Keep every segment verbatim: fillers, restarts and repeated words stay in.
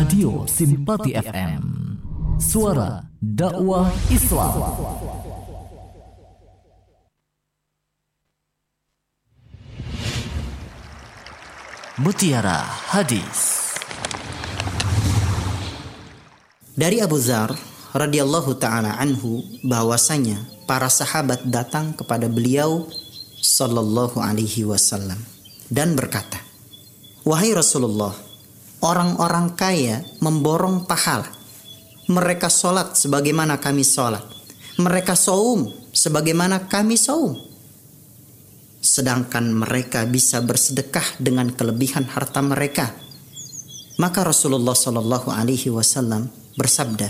Radio Simpati F M, suara dakwah Islam. Mutiara Hadis. Dari Abu Dzar radhiyallahu ta'ala anhu bahwasanya para sahabat datang kepada beliau sallallahu alaihi wasallam dan berkata, "Wahai Rasulullah, orang-orang kaya memborong pahala. Mereka sholat sebagaimana kami sholat. Mereka saum sebagaimana kami saum. Sedangkan mereka bisa bersedekah dengan kelebihan harta mereka." Maka Rasulullah sallallahu alaihi wasallam bersabda,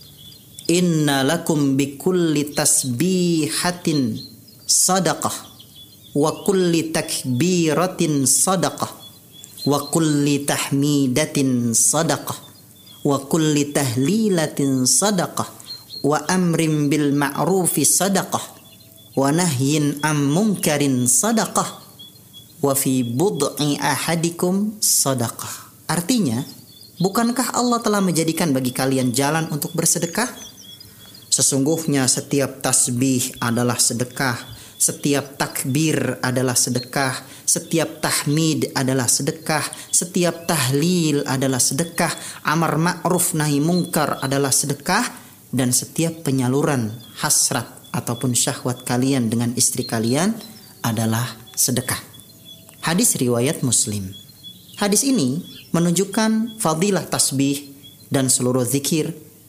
"Inna lakum bikulli tasbihatin sadaqah wa kulli takbiratin sadaqah wa kulli tahmidatin sadaqah wa kulli tahlilatin sadaqah wa amrin bil ma'rufi sadaqah wa nahyin am munkarin sadaqah wa fi bud'i ahadikum sadaqah." Artinya, bukankah Allah telah menjadikan bagi kalian jalan untuk bersedekah? Sesungguhnya setiap tasbih adalah sedekah, setiap takbir adalah sedekah, setiap tahmid adalah sedekah, setiap tahlil adalah sedekah, amar ma'ruf nahi mungkar adalah sedekah, dan setiap penyaluran hasrat ataupun syahwat kalian dengan istri kalian adalah sedekah. Hadis riwayat Muslim. Hadis ini menunjukkan fadilah tasbih dan seluruh zikir,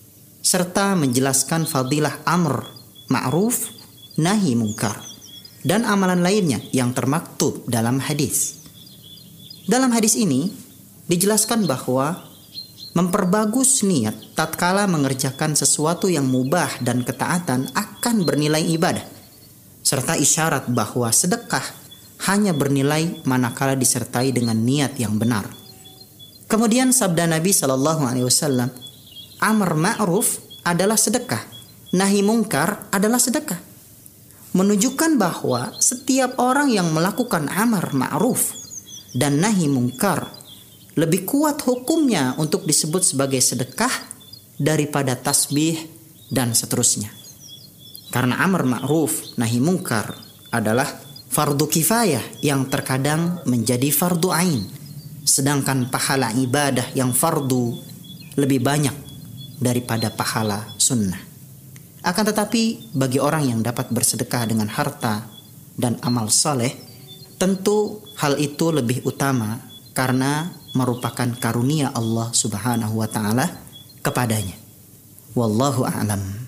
serta menjelaskan fadilah amr ma'ruf nahi mungkar dan amalan lainnya yang termaktub dalam hadis. Dalam hadis ini dijelaskan bahwa memperbagus niat tatkala mengerjakan sesuatu yang mubah dan ketaatan akan bernilai ibadah, serta isyarat bahwa sedekah hanya bernilai manakala disertai dengan niat yang benar. Kemudian sabda Nabi sallallahu alaihi wasallam, amar ma'ruf adalah sedekah, nahi mungkar adalah sedekah, menunjukkan bahwa setiap orang yang melakukan amar ma'ruf dan nahi mungkar lebih kuat hukumnya untuk disebut sebagai sedekah daripada tasbih dan seterusnya. Karena amar ma'ruf nahi mungkar adalah fardu kifayah yang terkadang menjadi fardu ain, sedangkan pahala ibadah yang fardu lebih banyak daripada pahala sunnah. Akan tetapi bagi orang yang dapat bersedekah dengan harta dan amal saleh, tentu hal itu lebih utama karena merupakan karunia Allah Subhanahu wa taala kepadanya. Wallahu a'lam.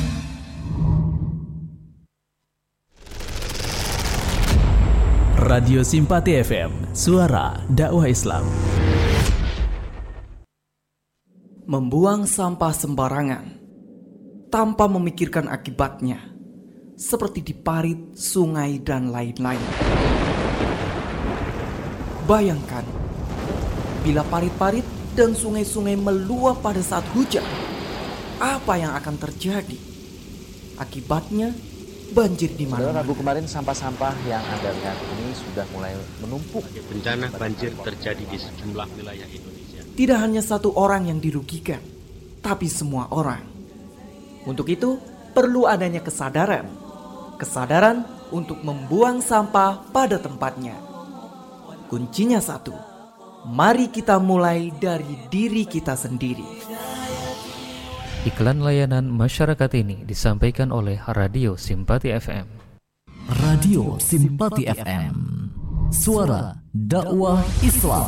Radio Simpati F M, suara dakwah Islam. Membuang sampah sembarangan tanpa memikirkan akibatnya, seperti di parit, sungai, dan lain-lain. Bayangkan, bila parit-parit dan sungai-sungai meluap pada saat hujan, apa yang akan terjadi? Akibatnya, banjir di mana? Rabu kemarin sampah-sampah yang Anda lihat ini sudah mulai menumpuk. Bencana banjir terjadi di sejumlah wilayah Indonesia. Tidak hanya satu orang yang dirugikan, tapi semua orang. Untuk itu, perlu adanya kesadaran. Kesadaran untuk membuang sampah pada tempatnya. Kuncinya satu. Mari kita mulai dari diri kita sendiri. Iklan layanan masyarakat ini disampaikan oleh Radio Simpati F M. Radio Simpati F M, suara dakwah Islam.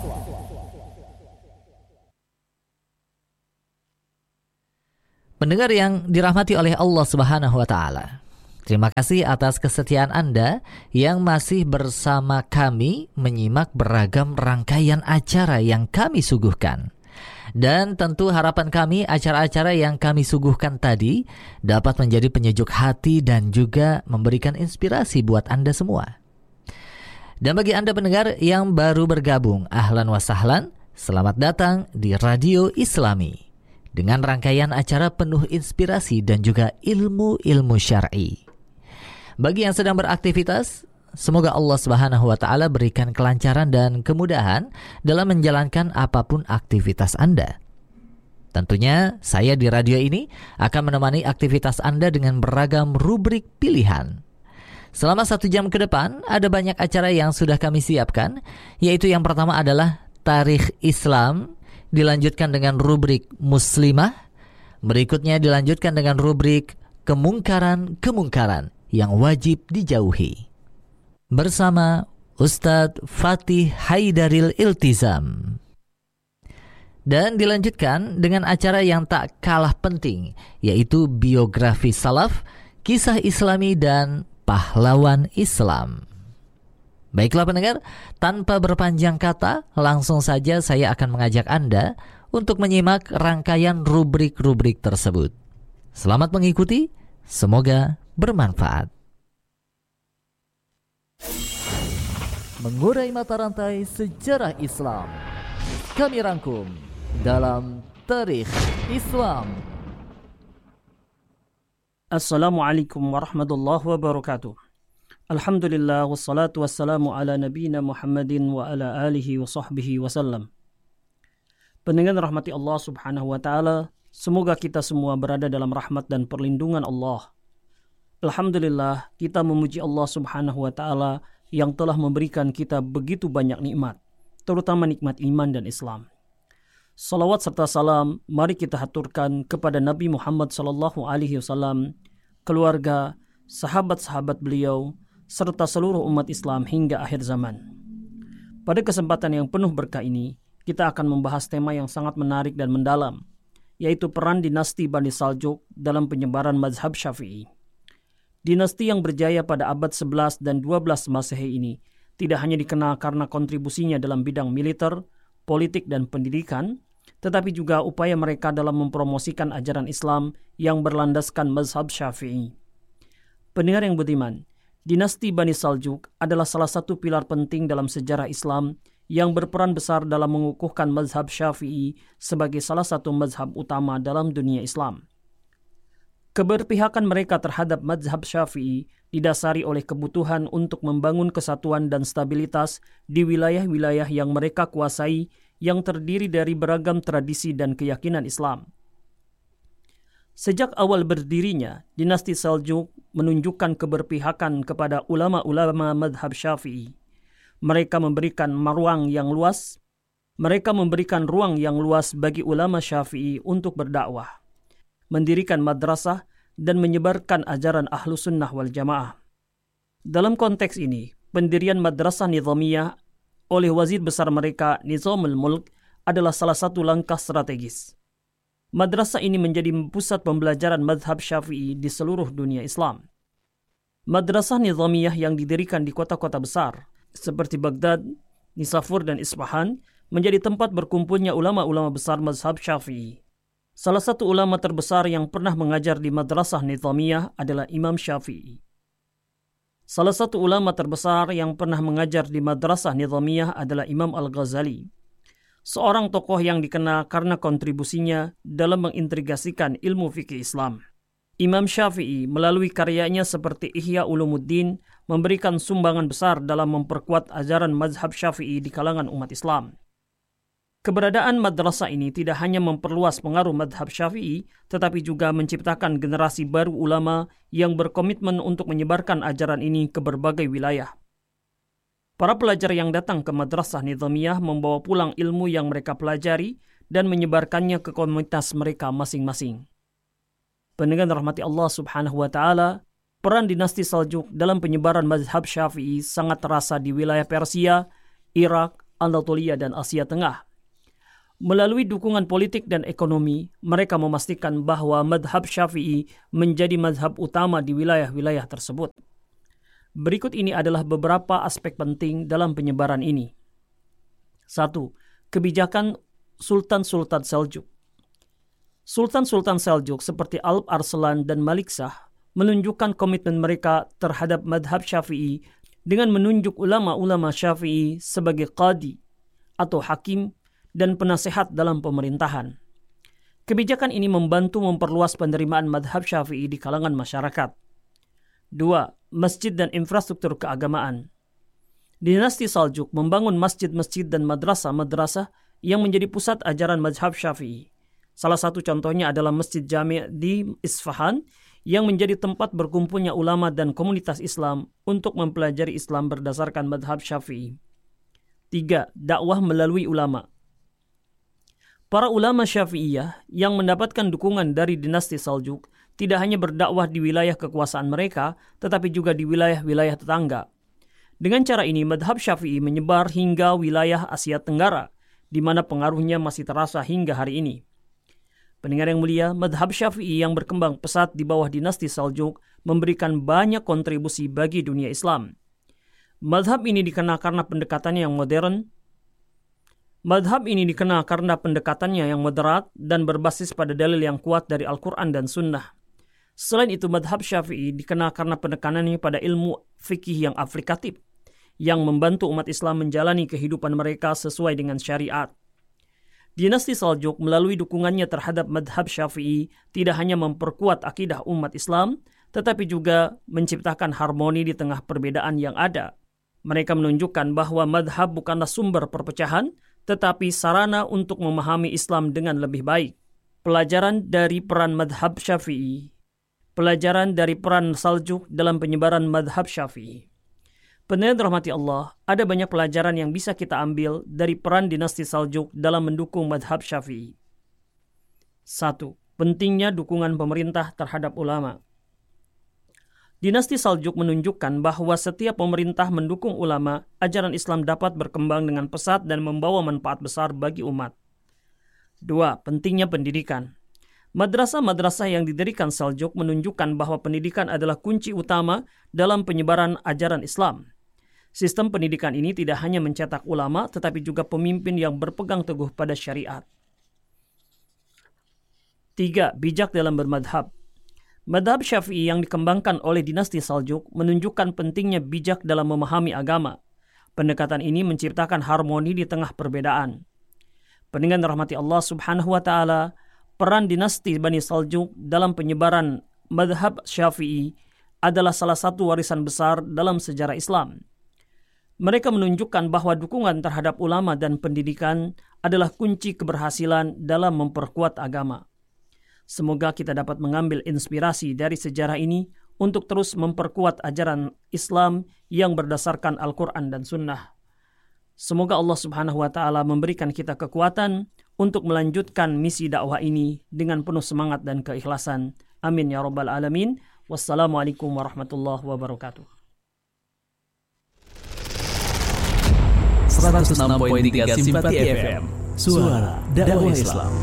Pendengar yang dirahmati oleh Allah Subhanahu wa taala, terima kasih atas kesetiaan Anda yang masih bersama kami menyimak beragam rangkaian acara yang kami suguhkan. Dan tentu harapan kami acara-acara yang kami suguhkan tadi dapat menjadi penyejuk hati dan juga memberikan inspirasi buat Anda semua. Dan bagi Anda pendengar yang baru bergabung, ahlan wa sahlan, selamat datang di Radio Islami dengan rangkaian acara penuh inspirasi dan juga ilmu-ilmu syar'i. Bagi yang sedang beraktivitas, semoga Allah Subhanahu wa taala berikan kelancaran dan kemudahan dalam menjalankan apapun aktivitas Anda. Tentunya saya di radio ini akan menemani aktivitas Anda dengan beragam rubrik pilihan. Selama satu jam ke depan ada banyak acara yang sudah kami siapkan, yaitu yang pertama adalah Tarikh Islam, dilanjutkan dengan rubrik Muslimah, berikutnya dilanjutkan dengan rubrik Kemungkaran-Kemungkaran yang wajib dijauhi. Bersama Ustadz Fatih Haidaril Iltizam. Dan dilanjutkan dengan acara yang tak kalah penting, yaitu biografi salaf, kisah islami dan pahlawan Islam. Baiklah pendengar, tanpa berpanjang kata, langsung saja saya akan mengajak Anda untuk menyimak rangkaian rubrik-rubrik tersebut. Selamat mengikuti, semoga bermanfaat. Mengurai mata rantai sejarah Islam, kami rangkum dalam Tarikh Islam. Assalamualaikum warahmatullahi wabarakatuh. Alhamdulillah wassalatu wassalamu ala nabiyina Muhammadin wa ala alihi wa sahbihi wasallam. Pendengar rahmati Allah Subhanahu wa taala, semoga kita semua berada dalam rahmat dan perlindungan Allah. Alhamdulillah, kita memuji Allah Subhanahu wa taala yang telah memberikan kita begitu banyak nikmat, terutama nikmat iman dan Islam. Salawat serta salam mari kita haturkan kepada Nabi Muhammad sallallahu alaihi wasallam, keluarga, sahabat-sahabat beliau, serta seluruh umat Islam hingga akhir zaman. Pada kesempatan yang penuh berkah ini, kita akan membahas tema yang sangat menarik dan mendalam, yaitu peran dinasti Bani Saljuk dalam penyebaran mazhab Syafi'i. Dinasti yang berjaya pada abad sebelas dan dua belas Masehi ini tidak hanya dikenal karena kontribusinya dalam bidang militer, politik dan pendidikan, tetapi juga upaya mereka dalam mempromosikan ajaran Islam yang berlandaskan mazhab Syafi'i. Pendengar yang budiman, dinasti Bani Saljuk adalah salah satu pilar penting dalam sejarah Islam yang berperan besar dalam mengukuhkan mazhab Syafi'i sebagai salah satu mazhab utama dalam dunia Islam. Keberpihakan mereka terhadap mazhab Syafi'i didasari oleh kebutuhan untuk membangun kesatuan dan stabilitas di wilayah-wilayah yang mereka kuasai yang terdiri dari beragam tradisi dan keyakinan Islam. Sejak awal berdirinya, dinasti Saljuk menunjukkan keberpihakan kepada ulama-ulama mazhab Syafi'i. Mereka memberikan ruang yang luas, mereka memberikan ruang yang luas bagi ulama Syafi'i untuk berdakwah, mendirikan madrasah, dan menyebarkan ajaran Ahlus Sunnah wal Jamaah. Dalam konteks ini, pendirian Madrasah Nizamiyah oleh wazir besar mereka Nizamul Mulk adalah salah satu langkah strategis. Madrasah ini menjadi pusat pembelajaran mazhab Syafi'i di seluruh dunia Islam. Madrasah Nizamiyah yang didirikan di kota-kota besar seperti Baghdad, Nisapur, dan Isfahan menjadi tempat berkumpulnya ulama-ulama besar mazhab Syafi'i. Salah satu ulama terbesar yang pernah mengajar di Madrasah Nizamiyah adalah Imam Syafi'i. Salah satu ulama terbesar yang pernah mengajar di Madrasah Nizamiyah adalah Imam Al-Ghazali, seorang tokoh yang dikenal karena kontribusinya dalam mengintegrasikan ilmu fikih Islam. Imam Syafi'i melalui karyanya seperti Ihya Ulumuddin memberikan sumbangan besar dalam memperkuat ajaran mazhab Syafi'i di kalangan umat Islam. Keberadaan madrasah ini tidak hanya memperluas pengaruh mazhab Syafi'i, tetapi juga menciptakan generasi baru ulama yang berkomitmen untuk menyebarkan ajaran ini ke berbagai wilayah. Para pelajar yang datang ke Madrasah Nizamiyah membawa pulang ilmu yang mereka pelajari dan menyebarkannya ke komunitas mereka masing-masing. Pendengar rahmati Allah Subhanahu wa taala, peran dinasti Saljuk dalam penyebaran mazhab Syafi'i sangat terasa di wilayah Persia, Irak, Anatolia, dan Asia Tengah. Melalui dukungan politik dan ekonomi, mereka memastikan bahwa mazhab Syafi'i menjadi mazhab utama di wilayah-wilayah tersebut. Berikut ini adalah beberapa aspek penting dalam penyebaran ini. Satu. Kebijakan Sultan-Sultan Seljuk. Sultan-Sultan Seljuk seperti Alp Arslan dan Malik Shah menunjukkan komitmen mereka terhadap mazhab Syafi'i dengan menunjuk ulama-ulama Syafi'i sebagai qadi atau hakim dan penasehat dalam pemerintahan. Kebijakan ini membantu memperluas penerimaan mazhab Syafi'i di kalangan masyarakat. Dua. masjid dan infrastruktur keagamaan. Dinasti Saljuk membangun masjid-masjid dan madrasah-madrasah yang menjadi pusat ajaran mazhab Syafi'i. Salah satu contohnya adalah Masjid Jami' di Isfahan yang menjadi tempat berkumpulnya ulama dan komunitas Islam untuk mempelajari Islam berdasarkan mazhab Syafi'i. Tiga. Dakwah melalui ulama. Para ulama Syafi'iyah yang mendapatkan dukungan dari dinasti Saljuk tidak hanya berdakwah di wilayah kekuasaan mereka, tetapi juga di wilayah-wilayah tetangga. Dengan cara ini, madhab Syafi'i menyebar hingga wilayah Asia Tenggara, di mana pengaruhnya masih terasa hingga hari ini. Pendengar yang mulia, madhab Syafi'i yang berkembang pesat di bawah dinasti Saljuk memberikan banyak kontribusi bagi dunia Islam. Madhab ini dikenal karena pendekatannya yang modern. Madhab ini dikenal karena pendekatannya yang moderat dan berbasis pada dalil yang kuat dari Al-Quran dan Sunnah. Selain itu, madhab Syafi'i dikenal karena penekanannya pada ilmu fikih yang aplikatif, yang membantu umat Islam menjalani kehidupan mereka sesuai dengan syariat. Dinasti Saljuk melalui dukungannya terhadap madhab Syafi'i tidak hanya memperkuat akidah umat Islam, tetapi juga menciptakan harmoni di tengah perbedaan yang ada. Mereka menunjukkan bahwa madhab bukanlah sumber perpecahan, tetapi sarana untuk memahami Islam dengan lebih baik. Pelajaran dari peran madhab Syafi'i. Pelajaran dari peran Saljuk dalam penyebaran madhab Syafi'i. Pendengar rahmati Allah, ada banyak pelajaran yang bisa kita ambil dari peran dinasti Saljuk dalam mendukung madhab Syafi'i. Satu. Pentingnya dukungan pemerintah terhadap ulama. Dinasti Saljuk menunjukkan bahwa setiap pemerintah mendukung ulama, ajaran Islam dapat berkembang dengan pesat dan membawa manfaat besar bagi umat. Dua. Pentingnya pendidikan. Madrasah-madrasah yang didirikan Saljuk menunjukkan bahwa pendidikan adalah kunci utama dalam penyebaran ajaran Islam. Sistem pendidikan ini tidak hanya mencetak ulama, tetapi juga pemimpin yang berpegang teguh pada syariat. Tiga. Bijak dalam bermadhab. Madhab Syafi'i yang dikembangkan oleh dinasti Saljuk menunjukkan pentingnya bijak dalam memahami agama. Pendekatan ini menciptakan harmoni di tengah perbedaan. Pendengar rahmati Allah subhanahu wa ta'ala, peran dinasti Bani Saljuk dalam penyebaran madhab Syafi'i adalah salah satu warisan besar dalam sejarah Islam. Mereka menunjukkan bahwa dukungan terhadap ulama dan pendidikan adalah kunci keberhasilan dalam memperkuat agama. Semoga kita dapat mengambil inspirasi dari sejarah ini untuk terus memperkuat ajaran Islam yang berdasarkan Al-Quran dan Sunnah. Semoga Allah subhanahu wa ta'ala memberikan kita kekuatan untuk melanjutkan misi dakwah ini dengan penuh semangat dan keikhlasan. Amin ya rabbal alamin. Wassalamualaikum warahmatullahi wabarakatuh. seratus enam koma tiga Simpati F M, suara dakwah Islam.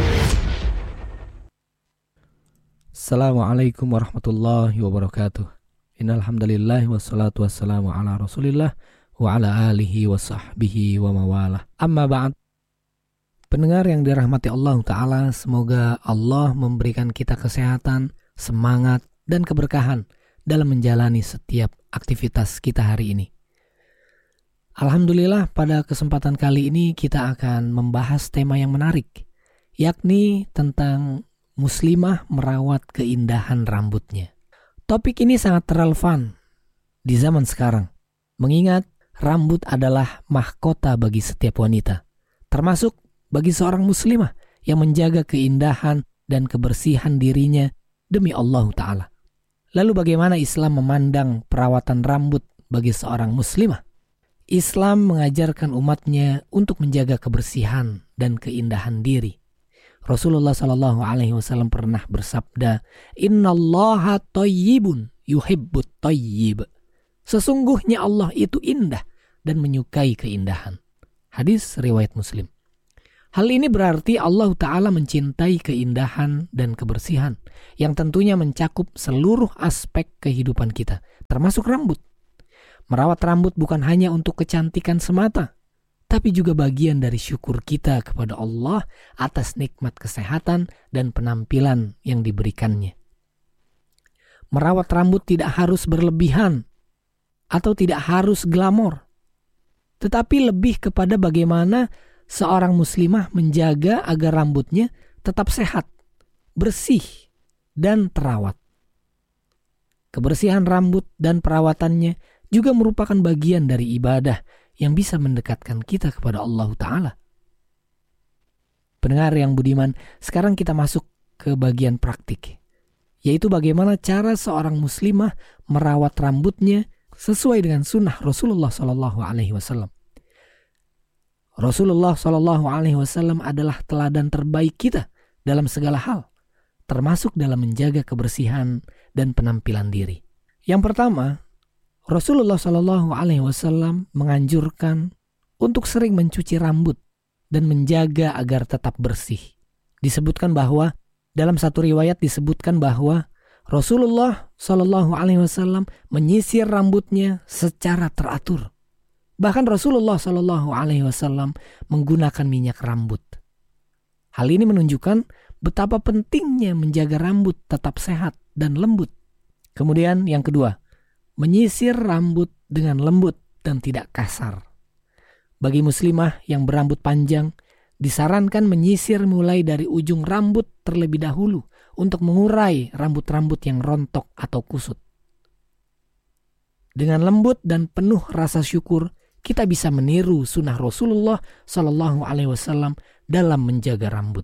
Assalamualaikum warahmatullahi wabarakatuh. Innal hamdalillah wassalatu wassalamu ala Rasulillah wa ala alihi wa sahbihi wa mawalah. Amma ba'd. Pendengar yang dirahmati Allah Ta'ala, semoga Allah memberikan kita kesehatan, semangat, dan keberkahan dalam menjalani setiap aktivitas kita hari ini. Alhamdulillah, pada kesempatan kali ini kita akan membahas tema yang menarik, yakni tentang muslimah merawat keindahan rambutnya. Topik ini sangat relevan di zaman sekarang, mengingat rambut adalah mahkota bagi setiap wanita, termasuk bagi seorang muslimah yang menjaga keindahan dan kebersihan dirinya demi Allah Ta'ala. Lalu bagaimana Islam memandang perawatan rambut bagi seorang muslimah? Islam mengajarkan umatnya untuk menjaga kebersihan dan keindahan diri. Rasulullah Shallallahu Alaihi Wasallam pernah bersabda, Innallaha thayyibun yuhibbut thayyib. Sesungguhnya Allah itu indah dan menyukai keindahan. Hadis riwayat Muslim. Hal ini berarti Allah Ta'ala mencintai keindahan dan kebersihan yang tentunya mencakup seluruh aspek kehidupan kita, termasuk rambut. Merawat rambut bukan hanya untuk kecantikan semata, tapi juga bagian dari syukur kita kepada Allah atas nikmat kesehatan dan penampilan yang diberikannya. Merawat rambut tidak harus berlebihan atau tidak harus glamor, tetapi lebih kepada bagaimana seorang muslimah menjaga agar rambutnya tetap sehat, bersih, dan terawat. Kebersihan rambut dan perawatannya juga merupakan bagian dari ibadah yang bisa mendekatkan kita kepada Allah Ta'ala. Pendengar yang budiman, sekarang kita masuk ke bagian praktik, yaitu bagaimana cara seorang muslimah merawat rambutnya sesuai dengan sunnah Rasulullah Sallallahu Alaihi Wasallam. Rasulullah Sallallahu Alaihi Wasallam adalah teladan terbaik kita dalam segala hal, termasuk dalam menjaga kebersihan dan penampilan diri. Yang pertama, Rasulullah Sallallahu Alaihi Wasallam menganjurkan untuk sering mencuci rambut dan menjaga agar tetap bersih. Disebutkan bahwa dalam satu riwayat disebutkan bahwa Rasulullah Sallallahu Alaihi Wasallam menyisir rambutnya secara teratur. Bahkan Rasulullah Sallallahu Alaihi Wasallam menggunakan minyak rambut. Hal ini menunjukkan betapa pentingnya menjaga rambut tetap sehat dan lembut. Kemudian yang kedua, menyisir rambut dengan lembut dan tidak kasar. Bagi muslimah yang berambut panjang, disarankan menyisir mulai dari ujung rambut terlebih dahulu untuk mengurai rambut-rambut yang rontok atau kusut. Dengan lembut dan penuh rasa syukur, kita bisa meniru sunnah Rasulullah Sallallahu Alaihi Wasallam dalam menjaga rambut.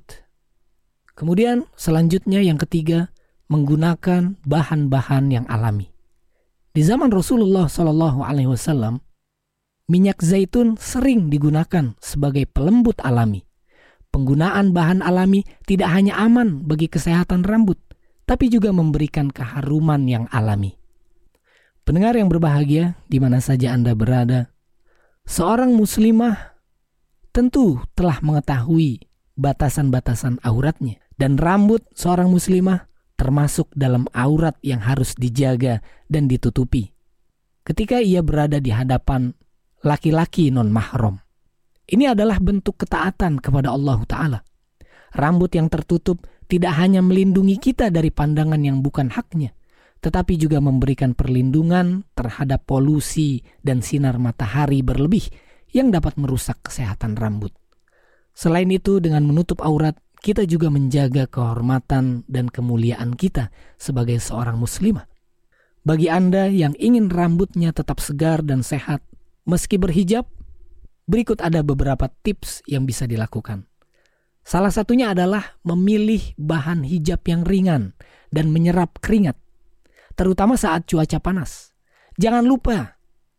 Kemudian selanjutnya yang ketiga, menggunakan bahan-bahan yang alami. Di zaman Rasulullah Sallallahu Alaihi Wasallam, minyak zaitun sering digunakan sebagai pelembut alami. Penggunaan bahan alami tidak hanya aman bagi kesehatan rambut, tapi juga memberikan keharuman yang alami. Pendengar yang berbahagia, di mana saja Anda berada, seorang muslimah tentu telah mengetahui batasan-batasan auratnya. Dan rambut seorang muslimah termasuk dalam aurat yang harus dijaga dan ditutupi ketika ia berada di hadapan laki-laki non-mahram. Ini adalah bentuk ketaatan kepada Allah Ta'ala. Rambut yang tertutup tidak hanya melindungi kita dari pandangan yang bukan haknya, tetapi juga memberikan perlindungan terhadap polusi dan sinar matahari berlebih yang dapat merusak kesehatan rambut. Selain itu, dengan menutup aurat, kita juga menjaga kehormatan dan kemuliaan kita sebagai seorang muslimah. Bagi Anda yang ingin rambutnya tetap segar dan sehat meski berhijab, berikut ada beberapa tips yang bisa dilakukan. Salah satunya adalah memilih bahan hijab yang ringan dan menyerap keringat, terutama saat cuaca panas. Jangan lupa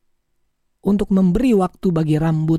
untuk memberi waktu bagi rambut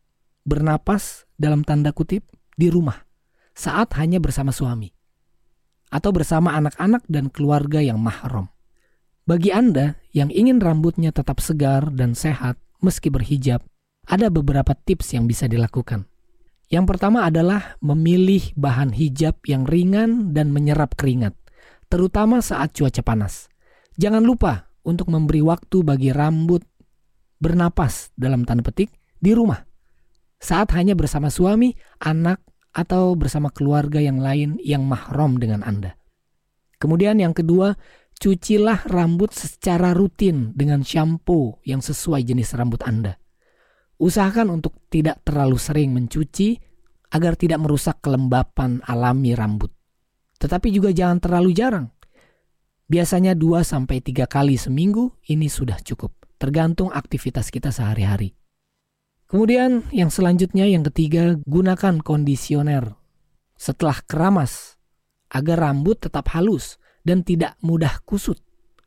bernapas dalam tanda kutip di rumah saat hanya bersama suami atau bersama anak-anak dan keluarga yang mahram. Bagi Anda yang ingin rambutnya tetap segar dan sehat meski berhijab, ada beberapa tips yang bisa dilakukan. Yang pertama adalah memilih bahan hijab yang ringan dan menyerap keringat, terutama saat cuaca panas. Jangan lupa untuk memberi waktu bagi rambut bernapas dalam tanda petik di rumah saat hanya bersama suami, anak, atau bersama keluarga yang lain yang mahram dengan Anda. Kemudian yang kedua, cucilah rambut secara rutin dengan shampoo yang sesuai jenis rambut Anda. Usahakan untuk tidak terlalu sering mencuci agar tidak merusak kelembapan alami rambut. Tetapi juga jangan terlalu jarang. Biasanya dua sampai tiga kali seminggu ini sudah cukup, tergantung aktivitas kita sehari-hari. Kemudian yang selanjutnya, yang ketiga, gunakan kondisioner setelah keramas agar rambut tetap halus dan tidak mudah kusut.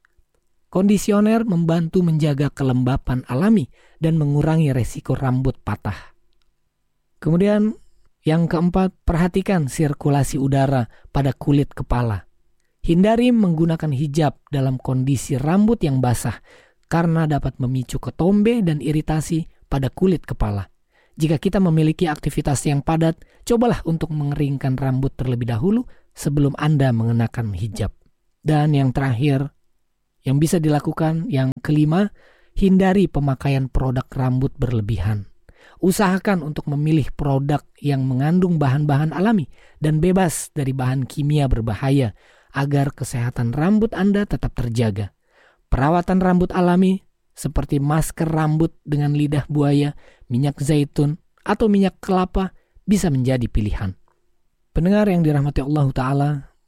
Kondisioner membantu menjaga kelembapan alami dan mengurangi resiko rambut patah. Kemudian yang keempat, perhatikan sirkulasi udara pada kulit kepala. Hindari menggunakan hijab dalam kondisi rambut yang basah karena dapat memicu ketombe dan iritasi pada kulit kepala. Jika kita memiliki aktivitas yang padat, cobalah untuk mengeringkan rambut terlebih dahulu sebelum Anda mengenakan hijab. Dan yang terakhir, yang bisa dilakukan, yang kelima, hindari pemakaian produk rambut berlebihan. Usahakan untuk memilih produk yang mengandung bahan-bahan alami dan bebas dari bahan kimia berbahaya agar kesehatan rambut Anda tetap terjaga. Perawatan rambut alami seperti masker rambut dengan lidah buaya, minyak zaitun, atau minyak kelapa bisa menjadi pilihan. Pendengar yang dirahmati Allah Ta'ala,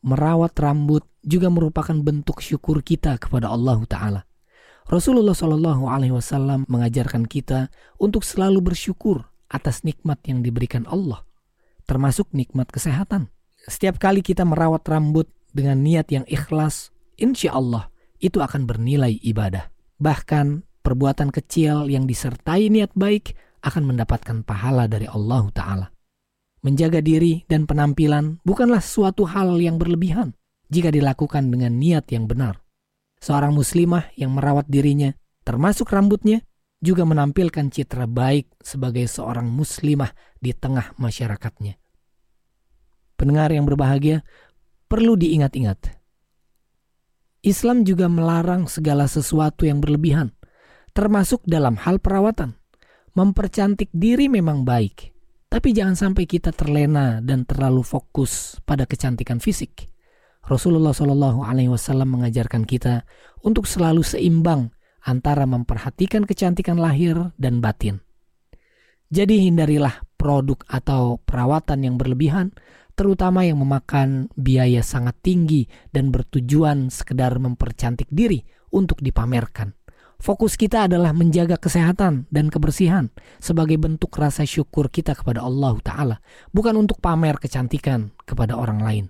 merawat rambut juga merupakan bentuk syukur kita kepada Allah Ta'ala. Rasulullah Shallallahu Alaihi Wasallam mengajarkan kita untuk selalu bersyukur atas nikmat yang diberikan Allah, termasuk nikmat kesehatan. Setiap kali kita merawat rambut dengan niat yang ikhlas, insya Allah itu akan bernilai ibadah. Bahkan perbuatan kecil yang disertai niat baik akan mendapatkan pahala dari Allah Ta'ala. Menjaga diri dan penampilan bukanlah suatu hal yang berlebihan jika dilakukan dengan niat yang benar. Seorang muslimah yang merawat dirinya, termasuk rambutnya, juga menampilkan citra baik sebagai seorang muslimah di tengah masyarakatnya. Pendengar yang berbahagia, perlu diingat-ingat. Islam juga melarang segala sesuatu yang berlebihan, termasuk dalam hal perawatan. Mempercantik diri memang baik, tapi jangan sampai kita terlena dan terlalu fokus pada kecantikan fisik. Rasulullah Shallallahu Alaihi Wasallam mengajarkan kita untuk selalu seimbang antara memperhatikan kecantikan lahir dan batin. Jadi hindarilah produk atau perawatan yang berlebihan, terutama yang memakan biaya sangat tinggi dan bertujuan sekedar mempercantik diri untuk dipamerkan. Fokus kita adalah menjaga kesehatan dan kebersihan sebagai bentuk rasa syukur kita kepada Allah Ta'ala, bukan untuk pamer kecantikan kepada orang lain.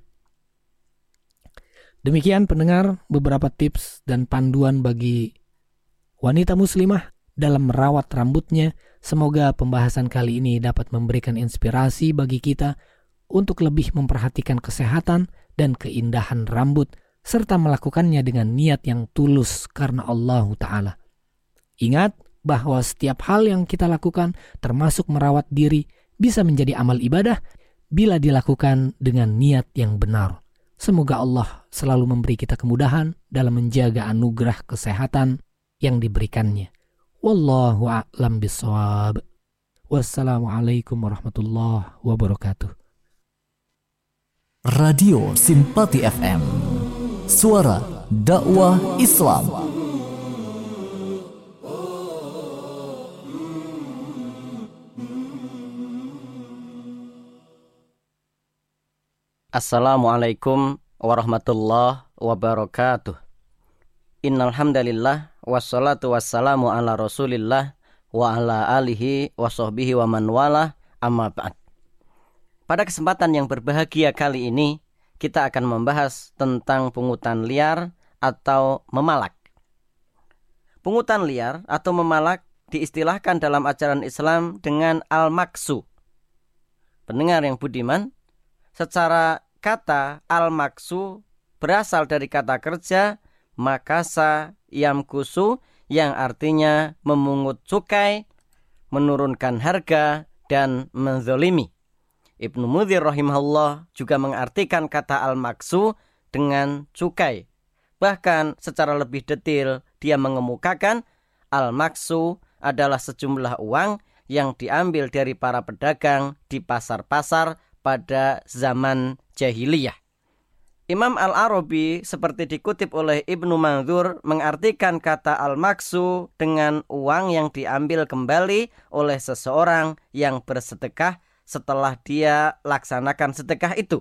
Demikian pendengar beberapa tips dan panduan bagi wanita muslimah dalam merawat rambutnya. Semoga pembahasan kali ini dapat memberikan inspirasi bagi kita untuk lebih memperhatikan kesehatan dan keindahan rambut serta melakukannya dengan niat yang tulus karena Allah Ta'ala. Ingat bahwa setiap hal yang kita lakukan termasuk merawat diri bisa menjadi amal ibadah bila dilakukan dengan niat yang benar. Semoga Allah selalu memberi kita kemudahan dalam menjaga anugerah kesehatan yang diberikannya. Wallahu a'lam bishawab. Wassalamualaikum warahmatullahi wabarakatuh. Radio Simpati F M, suara dakwah Islam. Assalamualaikum warahmatullahi wabarakatuh. Innal hamdalillah wassalatu wassalamu ala Rasulillah wa ala alihi wa sahbihi wa man walah, amma ba'd. Pada kesempatan yang berbahagia kali ini kita akan membahas tentang pungutan liar atau memalak. Pungutan liar atau memalak diistilahkan dalam ajaran Islam dengan al-maksu. Pendengar yang budiman, secara kata al-maksu berasal dari kata kerja makasa yamkusu yang artinya memungut cukai, menurunkan harga, dan menzolimi. Ibnu Mudhir rahimahullah juga mengartikan kata al-maksu dengan cukai. Bahkan secara lebih detail dia mengemukakan al-maksu adalah sejumlah uang yang diambil dari para pedagang di pasar-pasar pada zaman jahiliyah. Imam Al-Arabi seperti dikutip oleh Ibnu Mandzur mengartikan kata al-maksu dengan uang yang diambil kembali oleh seseorang yang bersedekah setelah dia laksanakan sedekah itu.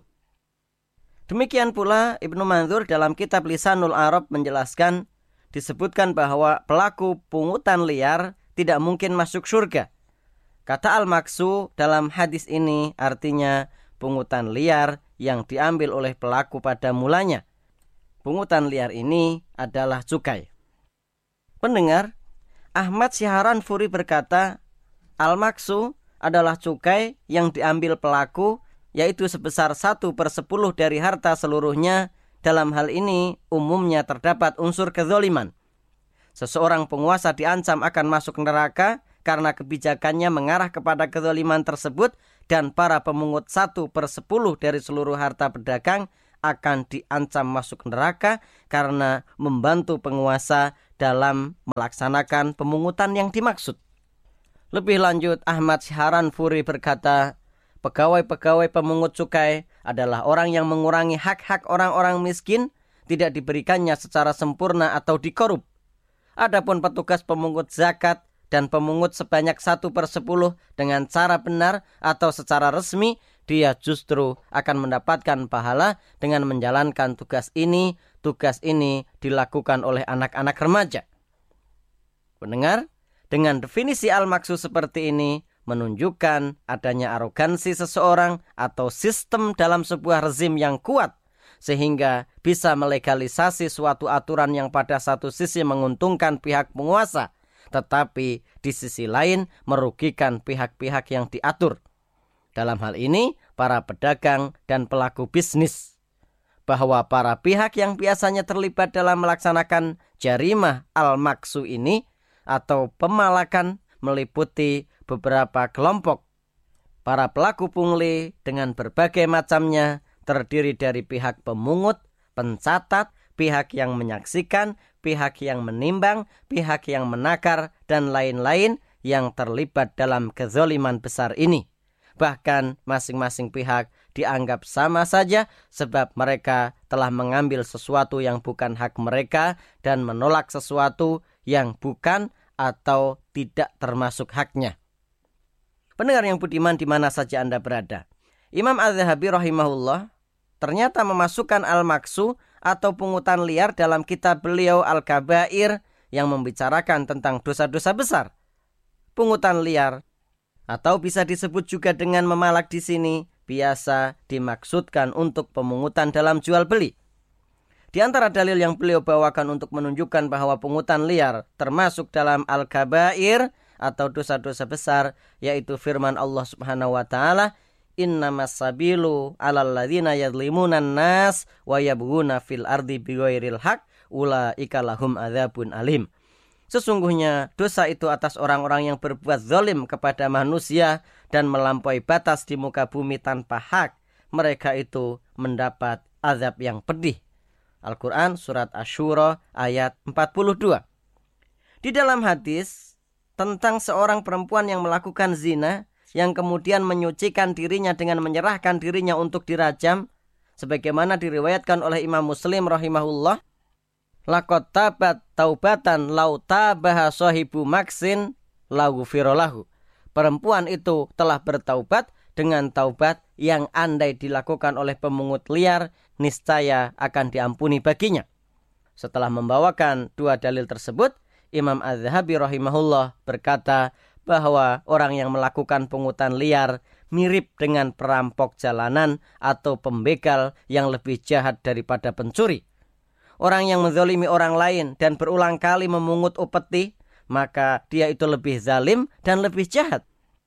Demikian pula Ibnu Mandzur dalam kitab Lisanul Arab menjelaskan, disebutkan bahwa pelaku pungutan liar tidak mungkin masuk surga. Kata al-maksu dalam hadis ini artinya pungutan liar yang diambil oleh pelaku pada mulanya. Pungutan liar ini adalah cukai. Pendengar, Ahmad Syiharan Furi berkata, al-maksu adalah cukai yang diambil pelaku, yaitu sebesar satu per sepuluh dari harta seluruhnya. Dalam hal ini umumnya terdapat unsur kezaliman. Seseorang penguasa diancam akan masuk neraka karena kebijakannya mengarah kepada kezaliman tersebut, dan para pemungut satu per sepuluh dari seluruh harta pedagang akan diancam masuk neraka karena membantu penguasa dalam melaksanakan pemungutan yang dimaksud. Lebih lanjut, Ahmad Syiharan Furi berkata, pegawai-pegawai pemungut cukai adalah orang yang mengurangi hak-hak orang-orang miskin, tidak diberikannya secara sempurna atau dikorup. Adapun petugas pemungut zakat dan pemungut sebanyak satu per sepuluh dengan cara benar atau secara resmi, dia justru akan mendapatkan pahala dengan menjalankan tugas ini. Tugas ini dilakukan oleh anak-anak remaja. Pendengar, dengan definisi al-maksud seperti ini menunjukkan adanya arogansi seseorang atau sistem dalam sebuah rezim yang kuat sehingga bisa melegalisasi suatu aturan yang pada satu sisi menguntungkan pihak penguasa, tetapi di sisi lain merugikan pihak-pihak yang diatur. Dalam hal ini, para pedagang dan pelaku bisnis. Bahwa para pihak yang biasanya terlibat dalam melaksanakan jarimah al-maksu ini atau pemalakan meliputi beberapa kelompok. Para pelaku pungli dengan berbagai macamnya terdiri dari pihak pemungut, pencatat, pihak yang menyaksikan, pihak yang menimbang, pihak yang menakar, dan lain-lain yang terlibat dalam kezaliman besar ini. Bahkan masing-masing pihak dianggap sama saja sebab mereka telah mengambil sesuatu yang bukan hak mereka dan menolak sesuatu yang bukan atau tidak termasuk haknya. Pendengar yang budiman di mana saja Anda berada, Imam Az-Zahabi rahimahullah ternyata memasukkan al-maksu atau pungutan liar dalam kitab beliau Al-Kabair yang membicarakan tentang dosa-dosa besar. Pungutan liar atau bisa disebut juga dengan memalak di sini biasa dimaksudkan untuk pemungutan dalam jual beli. Di antara dalil yang beliau bawakan untuk menunjukkan bahwa pungutan liar termasuk dalam al-kabair atau dosa-dosa besar, yaitu firman Allah Subhanahu wa taala, "Innamas sabilu 'alal ladzina yadhlimunan nas wa yabghuna fil ardi bighairil haqq ulaika lahum adzabun alim." Sesungguhnya dosa itu atas orang-orang yang berbuat zalim kepada manusia dan melampaui batas di muka bumi tanpa hak. Mereka itu mendapat azab yang pedih. Al-Quran Surat Asy-Syura ayat empat puluh dua. Di dalam hadis tentang seorang perempuan yang melakukan zina, yang kemudian menyucikan dirinya dengan menyerahkan dirinya untuk dirajam, sebagaimana diriwayatkan oleh Imam Muslim rahimahullah, laqad tabat taubatan lau tabaha sahibu maksin lau firolahu. Perempuan itu telah bertaubat dengan taubat yang andai dilakukan oleh pemungut liar, niscaya akan diampuni baginya. Setelah membawakan dua dalil tersebut, Imam Az-Zahabi rahimahullah berkata bahwa orang yang melakukan pungutan liar mirip dengan perampok jalanan atau pembegal yang lebih jahat daripada pencuri. Orang yang menzalimi orang lain dan berulang kali memungut upeti, maka dia itu lebih zalim dan lebih jahat.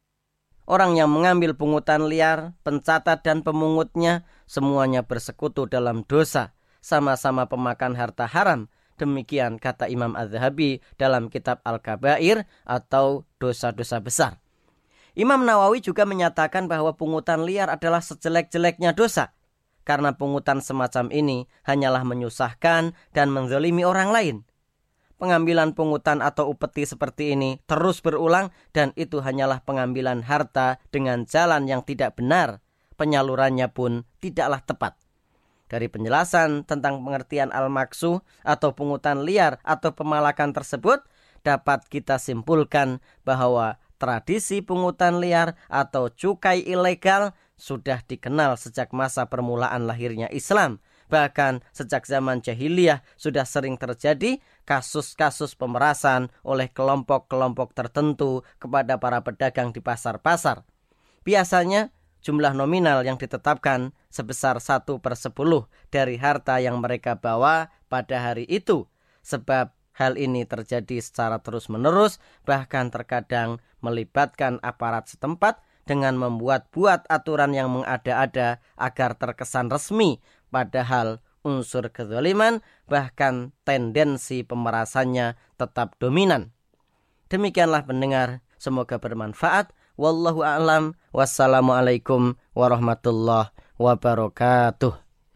Orang yang mengambil pungutan liar, pencatat dan pemungutnya, semuanya bersekutu dalam dosa, sama-sama pemakan harta haram. Demikian kata Imam Az-Zahabi dalam kitab Al-Kabair atau dosa-dosa besar. Imam Nawawi juga menyatakan bahwa pungutan liar adalah sejelek-jeleknya dosa. Karena pungutan semacam ini hanyalah menyusahkan dan menzalimi orang lain. Pengambilan pungutan atau upeti seperti ini terus berulang dan itu hanyalah pengambilan harta dengan jalan yang tidak benar. Penyalurannya pun tidaklah tepat. Dari penjelasan tentang pengertian al-maksu atau pungutan liar atau pemalakan tersebut, dapat kita simpulkan bahwa tradisi pungutan liar atau cukai ilegal sudah dikenal sejak masa permulaan lahirnya Islam. Bahkan sejak zaman jahiliyah sudah sering terjadi kasus-kasus pemerasan oleh kelompok-kelompok tertentu kepada para pedagang di pasar-pasar. Biasanya jumlah nominal yang ditetapkan sebesar satu per sepuluh dari harta yang mereka bawa pada hari itu. Sebab hal ini terjadi secara terus-menerus, bahkan terkadang melibatkan aparat setempat dengan membuat-buat aturan yang mengada-ada agar terkesan resmi, padahal unsur kezaliman bahkan tendensi pemerasannya tetap dominan. Demikianlah pendengar, semoga bermanfaat. Wallahu a'lam. Wassalamualaikum warahmatullahi wabarakatuh.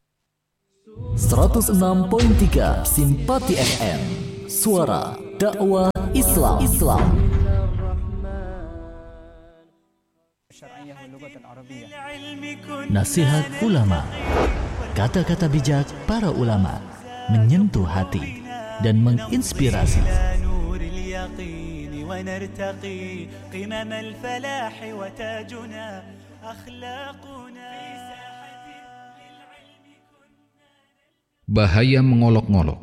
seratus enam koma tiga Simpati F M, suara dakwah Islam. Islam. Nasihat ulama, kata-kata bijak para ulama menyentuh hati dan menginspirasi. ونرتقي قمم الفلاح وتاجنا أخلاقنا bahaya mengolok-ngolok.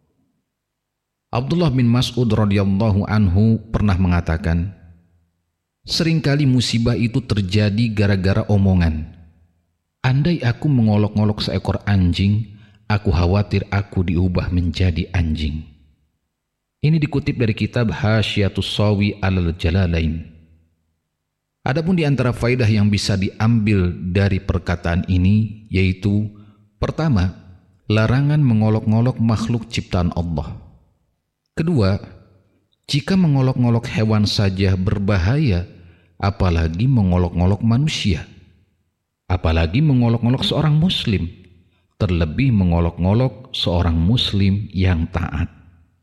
Abdullah bin Mas'ud radhiyallahu anhu pernah mengatakan, seringkali musibah itu terjadi gara-gara omongan. Andai aku mengolok-ngolok seekor anjing, aku khawatir aku diubah menjadi anjing. Ini dikutip dari kitab Hasyiatus Sawi alal Jalalain. Adapun di antara faidah yang bisa diambil dari perkataan ini, yaitu pertama, larangan mengolok-ngolok makhluk ciptaan Allah. Kedua, jika mengolok-ngolok hewan saja berbahaya, apalagi mengolok-ngolok manusia. Apalagi mengolok-ngolok seorang muslim, terlebih mengolok-ngolok seorang muslim yang taat.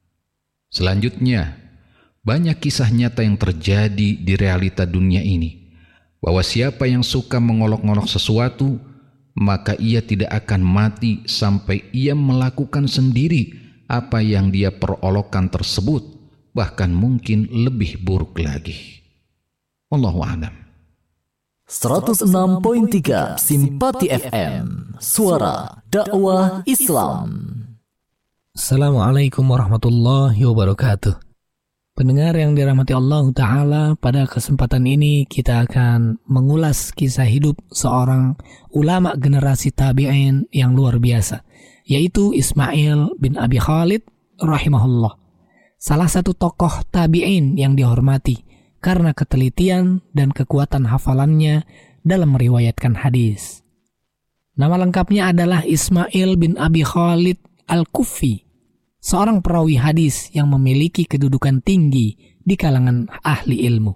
Selanjutnya, banyak kisah nyata yang terjadi di realita dunia ini, bahwa siapa yang suka mengolok-ngolok sesuatu, maka ia tidak akan mati sampai ia melakukan sendiri apa yang dia perolokkan tersebut, bahkan mungkin lebih buruk lagi. Wallahu a'lam. seratus enam koma tiga Simpati F M, suara dakwah Islam. Assalamualaikum warahmatullahi wabarakatuh. Pendengar yang dirahmati Allah Ta'ala, pada kesempatan ini kita akan mengulas kisah hidup seorang ulama generasi tabi'in yang luar biasa, yaitu Ismail bin Abi Khalid rahimahullah. Salah satu tokoh tabi'in yang dihormati karena ketelitian dan kekuatan hafalannya dalam meriwayatkan hadis. Nama lengkapnya adalah Ismail bin Abi Khalid Al-Kufi, seorang perawi hadis yang memiliki kedudukan tinggi di kalangan ahli ilmu.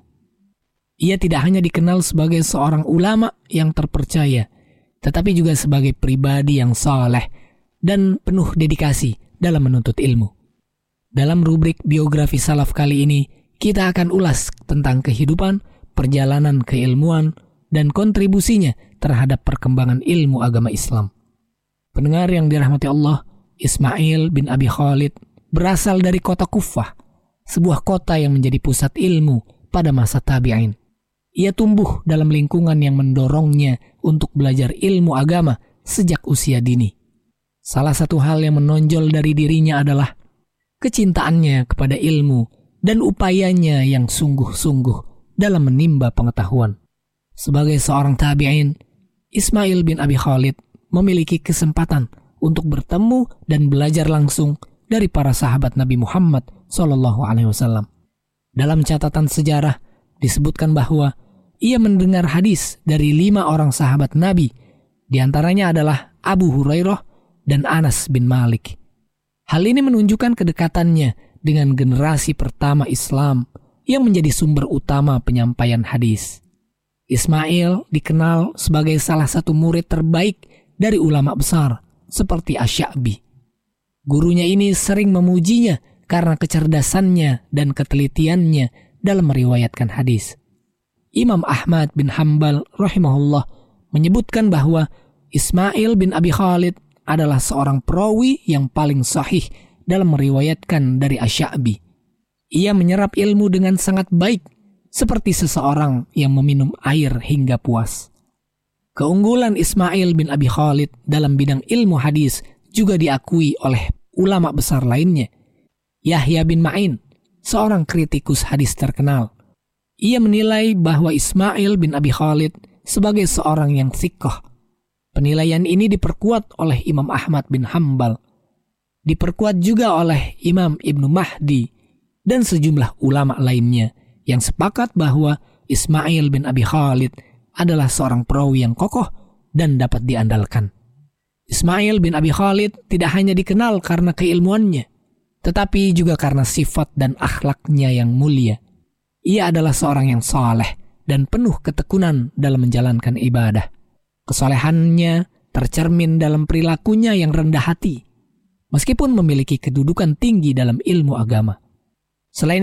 Ia tidak hanya dikenal sebagai seorang ulama yang terpercaya, tetapi juga sebagai pribadi yang saleh dan penuh dedikasi dalam menuntut ilmu. Dalam rubrik biografi salaf kali ini, kita akan ulas tentang kehidupan, perjalanan keilmuan, dan kontribusinya terhadap perkembangan ilmu agama Islam. Pendengar yang dirahmati Allah, Ismail bin Abi Khalid berasal dari kota Kufah, sebuah kota yang menjadi pusat ilmu pada masa tabi'in. Ia tumbuh dalam lingkungan yang mendorongnya untuk belajar ilmu agama sejak usia dini. Salah satu hal yang menonjol dari dirinya adalah kecintaannya kepada ilmu dan upayanya yang sungguh-sungguh dalam menimba pengetahuan. Sebagai seorang tabi'in, Ismail bin Abi Khalid memiliki kesempatan untuk bertemu dan belajar langsung dari para sahabat Nabi Muhammad shallallahu alaihi wasallam. Dalam catatan sejarah disebutkan bahwa ia mendengar hadis dari lima orang sahabat Nabi, di antaranya adalah Abu Hurairah dan Anas bin Malik. Hal ini menunjukkan kedekatannya dengan generasi pertama Islam yang menjadi sumber utama penyampaian hadis. Ismail dikenal sebagai salah satu murid terbaik dari ulama besar seperti Asy-Sya'bi. Gurunya ini sering memujinya karena kecerdasannya dan ketelitiannya dalam meriwayatkan hadis. Imam Ahmad bin Hanbal rahimahullah menyebutkan bahwa Ismail bin Abi Khalid adalah seorang perawi yang paling sahih dalam meriwayatkan dari Asy-Sya'bi. Ia menyerap ilmu dengan sangat baik, seperti seseorang yang meminum air hingga puas. Keunggulan Ismail bin Abi Khalid dalam bidang ilmu hadis juga diakui oleh ulama besar lainnya. Yahya bin Ma'in, seorang kritikus hadis terkenal. Ia menilai bahwa Ismail bin Abi Khalid sebagai seorang yang thiqah. Penilaian ini diperkuat oleh Imam Ahmad bin Hanbal, diperkuat juga oleh Imam Ibnu Mahdi dan sejumlah ulama lainnya yang sepakat bahwa Ismail bin Abi Khalid adalah seorang perawi yang kokoh dan dapat diandalkan. Ismail bin Abi Khalid tidak hanya dikenal karena keilmuannya, tetapi juga karena sifat dan akhlaknya yang mulia. Ia adalah seorang yang saleh dan penuh ketekunan dalam menjalankan ibadah. Kesolehannya tercermin dalam perilakunya yang rendah hati, meskipun memiliki kedudukan tinggi dalam ilmu agama. Selain